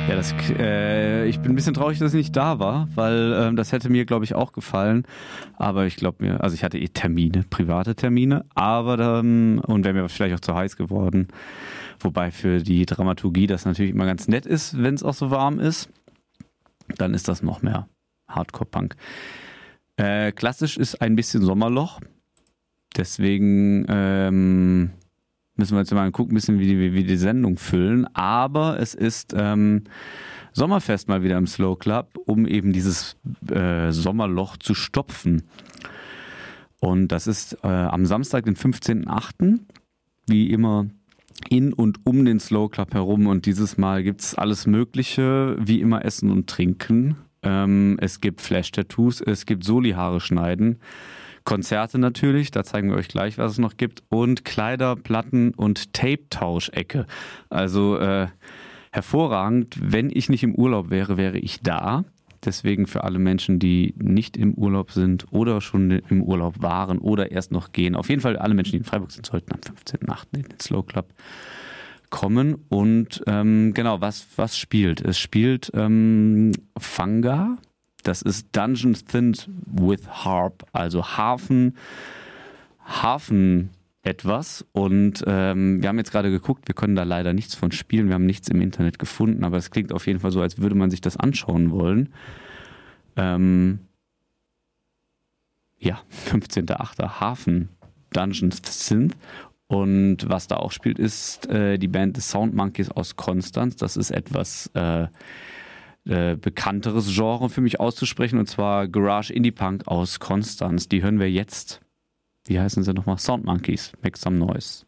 Ja, ich bin ein bisschen traurig, dass ich nicht da war, weil das hätte mir, glaube ich, auch gefallen. Aber ich glaube also ich hatte Termine, private Termine, aber und wäre mir vielleicht auch zu heiß geworden. Wobei für die Dramaturgie das natürlich immer ganz nett ist, wenn es auch so warm ist. Dann ist das noch mehr Hardcore-Punk. Klassisch ist ein bisschen Sommerloch. Deswegen müssen wir jetzt mal gucken, ein bisschen, wie wir die Sendung füllen. Aber es ist Sommerfest mal wieder im Slow Club, um eben dieses Sommerloch zu stopfen. Und das ist am Samstag, den 15.08., wie immer in und um den Slow Club herum. Und dieses Mal gibt es alles Mögliche, wie immer Essen und Trinken. Es gibt Flash-Tattoos, es gibt Soli-Haare schneiden, Konzerte natürlich, da zeigen wir euch gleich, was es noch gibt, und Kleider, Platten und Tape-Tauschecke. Also hervorragend. Wenn ich nicht im Urlaub wäre, wäre ich da. Deswegen für alle Menschen, die nicht im Urlaub sind oder schon im Urlaub waren oder erst noch gehen, auf jeden Fall alle Menschen, die in Freiburg sind, sollten am 15.08. in den Slow Club kommen. Und genau, was spielt? Es spielt Fanga. Das ist Dungeons Thinned with Harp, also Hafen etwas. Und wir haben jetzt gerade geguckt, wir können da leider nichts von spielen, wir haben nichts im Internet gefunden, aber es klingt auf jeden Fall so, als würde man sich das anschauen wollen. Ja, 15.08. Hafen Dungeons Synth. Und was da auch spielt, ist die Band The Sound Monkeys aus Konstanz. Das ist etwas bekannteres Genre für mich auszusprechen, und zwar Garage Indie Punk aus Konstanz. Die hören wir jetzt. Wie heißen sie nochmal? Sound Monkeys. Make some noise.